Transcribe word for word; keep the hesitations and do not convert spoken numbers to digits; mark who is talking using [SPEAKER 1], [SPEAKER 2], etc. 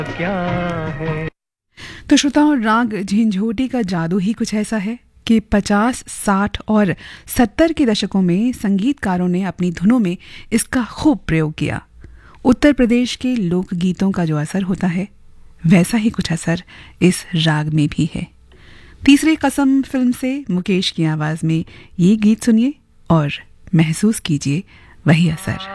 [SPEAKER 1] क्या है।
[SPEAKER 2] तो श्रोताओं, राग झंझोटी का जादू ही कुछ ऐसा है कि पचास, साठ और सत्तर के दशकों में संगीतकारों ने अपनी धुनों में इसका खूब प्रयोग किया। उत्तर प्रदेश के लोक गीतों का जो असर होता है, वैसा ही कुछ असर इस राग में भी है। तीसरी कसम फिल्म से मुकेश की आवाज में ये गीत सुनिए और महसूस कीजिए वही असर।